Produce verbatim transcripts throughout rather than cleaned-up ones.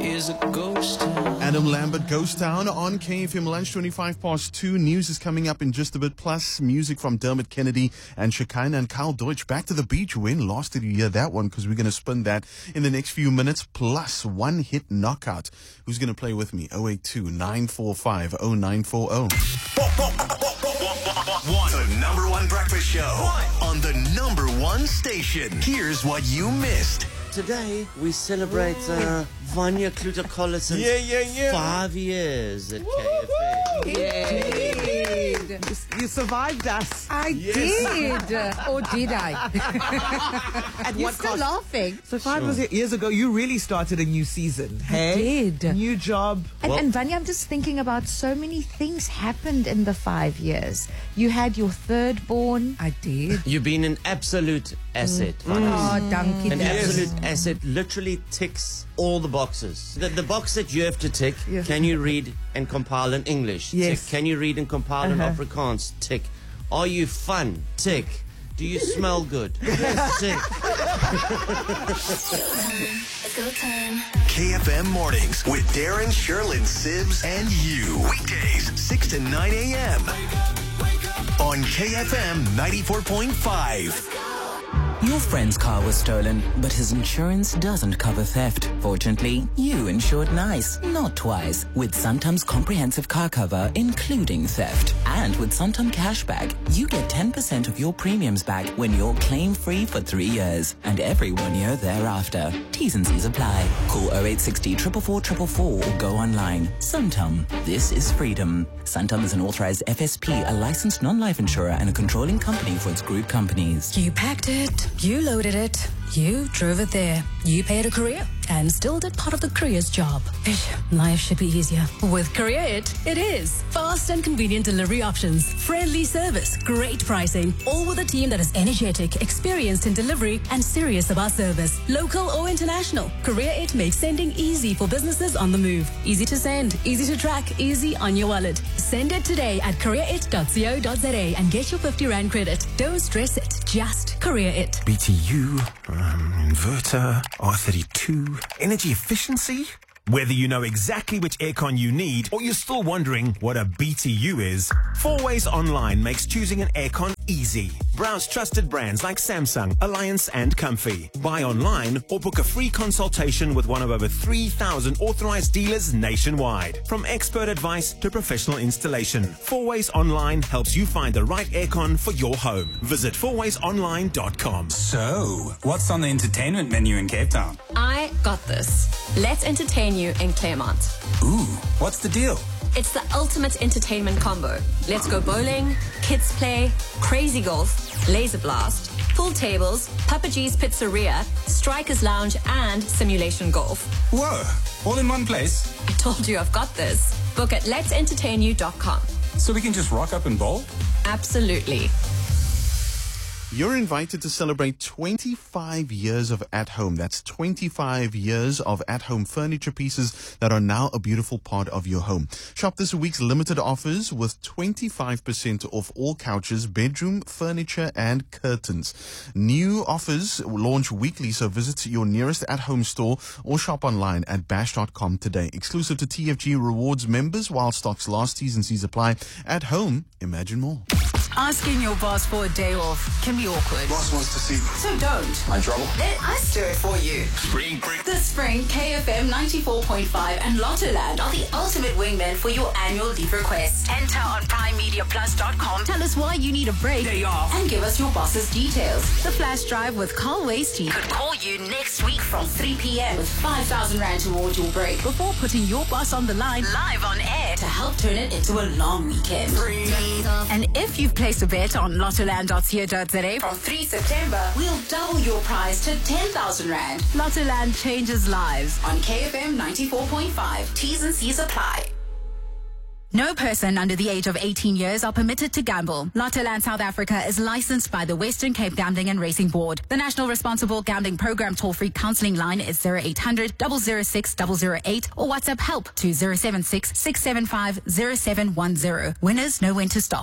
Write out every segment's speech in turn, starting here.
is a ghost town. Adam Lambert, Ghost Town on K F M Lunch, twenty-five past two. News is coming up in just a bit. Plus, music from Dermot Kennedy and Shekinah and Kyle Deutsch. Back to the Beach. When last did you hear that one? Because we're going to spin that in the next few minutes. Plus, one hit knockout. Who's going to play with me? oh eight two, nine four five, oh nine four oh. The number one breakfast show on the number one station. Here's what you missed. Today, we celebrate uh, Vanya Kluter-Collison's Yeah, yeah, yeah. five years at K F M. Yay! You survived us. I did. Or did I? At You're what still cost? laughing. So five was it years ago, you really started a new season. Hey? did. New job. And, Well- and Vanya, I'm just thinking about so many things happened in the five years. You had your third born. I did. You've been an absolute asset, Vanya. Oh, donkey. An Yes. absolute asset. Literally ticks all the boxes. The, the box that you have to tick, Yes. can you read and compile in English? Yes. Tick. Can you read and compile in Uh-huh. Afrikaans? Tick. Are you fun? Tick. Do you smell good? Yes, tick. It's go time. K F M Mornings with Darren, Sherlyn, Sibs, and you. Weekdays, six to nine a.m. on K F M ninety-four point five. Your friend's car was stolen, but his insurance doesn't cover theft. Fortunately, you insured nice, not twice, with Santam's comprehensive car cover, including theft. And with Santam Cashback, you get ten percent of your premiums back when you're claim-free for three years, and every one year thereafter. T's and C's apply. Call oh eight six zero, four four four four four or go online. Santam, this is freedom. Santam is an authorized F S P, a licensed non-life insurer, and a controlling company for its group companies. You packed it, you loaded it, you drove it there. You paid a courier and still did part of the courier's job. Ish, life should be easier. With Courier It, it is. Fast and convenient delivery options, friendly service, great pricing, all with a team that is energetic, experienced in delivery, and serious about service. Local or international, Courier It makes sending easy for businesses on the move. Easy to send, easy to track, easy on your wallet. Send it today at courier it dot co dot za and get your fifty rand credit. Don't stress it, just Courier It. B T U, um, inverter, R thirty-two, energy efficiency. Whether you know exactly which aircon you need or you're still wondering what a B T U is, Four Ways Online makes choosing an aircon easy. Browse trusted brands like Samsung, Alliance and Comfy. Buy online or book a free consultation with one of over three thousand authorized dealers nationwide. From expert advice to professional installation, Four Ways Online helps you find the right aircon for your home. Visit four ways online dot com. So, what's on the entertainment menu in Cape Town? I got this. Let's entertain you in Claremont. Ooh, what's the deal? It's the ultimate entertainment combo. Let's go bowling, kids play, crazy golf, laser blast, pool tables, Papa G's Pizzeria, Strikers Lounge, and simulation golf. Whoa, all in one place? I told you I've got this. Book at lets entertain you dot com. So we can just rock up and bowl? Absolutely. You're invited to celebrate twenty-five years of At Home. That's twenty-five years of at-home furniture pieces that are now a beautiful part of your home. Shop this week's limited offers with twenty-five percent off all couches, bedroom, furniture, and curtains. New offers launch weekly, so visit your nearest at-home store or shop online at bash dot com today. Exclusive to T F G Rewards members while stocks last. T's and C's apply. At Home, imagine more. Asking your boss for a day off can be awkward. Boss wants to see me. So don't. I'm in trouble. Let us do it for you. Spring break. This spring, K F M ninety-four point five and Lottoland are the ultimate wingmen for your annual leave request. Enter on prime media plus dot com. Tell us why you need a break. Day off. And give us your boss's details. The Flash Drive with Carl Wasty could call you next week from three p.m. with five thousand rand towards your break before putting your boss on the line live on air to help turn it into a long weekend. And if you've placed a bet on lottoland dot co dot za from three September, we'll double your prize to ten thousand rand. Lottoland changes lives on K F M ninety-four point five. T's and C's apply. No person under the age of eighteen years are permitted to gamble. Lottoland South Africa is licensed by the Western Cape Gambling and Racing Board. The National Responsible Gambling Program toll-free counselling line is zero eight hundred, zero zero six, zero zero eight or WhatsApp help to zero seven six, six seven five, zero seven one zero. Winners know when to stop.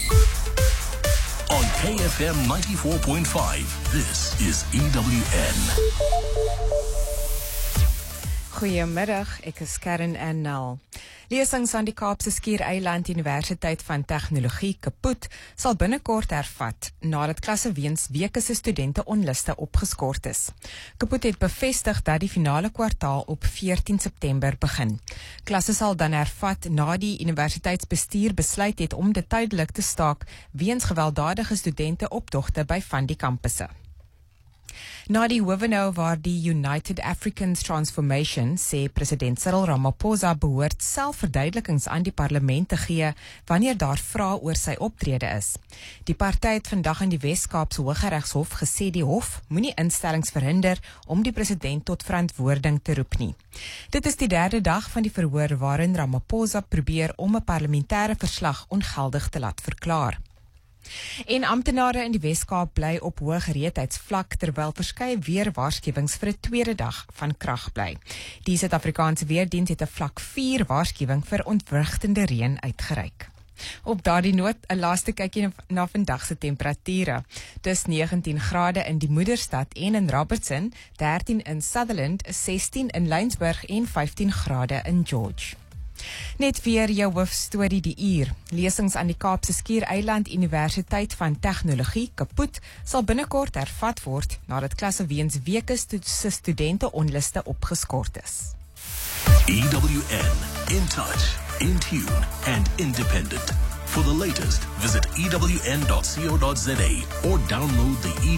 On K F M ninety-four point five, this is E W N. Goeiemiddag, ek is Karen en Nel. Lesings aan die Kaapse Skiereiland Universiteit van Tegnologie Kaput sal binnekort hervat nadat klasse weens weke se studente onluste opgeskort is. Kaput het bevestig dat die finale kwartaal op veertien September begin. Klasse sal dan hervat na die universiteitsbestuur besluit het om dit tydelik te staak weens gewelddadige studente optogte by van die kampusse. Na die howe nou waar die United Africans Transformation, sê president Cyril Ramaphosa behoort self verduidelikings aan die parlement te gee wanneer daar vrae oor sy optrede is. Die party het vandag in die Wes-Kaapse Hooggeregshof gesê die hof moenie instellings verhinder om die president tot verantwoording te roep nie. Dit is die derde dag van die verhoor waarin Ramaphosa probeer om 'n parlementêre verslag ongeldig te laat verklaar. En amptenare in die Wes-Kaap bly op hoë gereedheidsvlak terwyl verskeie weerwaarskuwings vir 'n tweede dag van krag bly. Die Suid-Afrikaanse Weerdiens het 'n vlak vier waarskuwing vir ontwrigtende reën uitgereik. Op daardie noot 'n laaste kykie na vandag se temperature. Dis negentien grade in die moederstad en in Robertson, dertien in Sutherland, sestien in Laingsburg en vyftien grade in George. Net weer jou hoofstorie die uur. Lesings aan die Kaapse Skiereiland Universiteit van Tegnologie Kaput sal binnekort hervat word nadat klasse weens weke stu- se studente onluste opgeskort is. E W N, in touch, in tune and independent. For the latest, visit E W N dot co dot za or download the E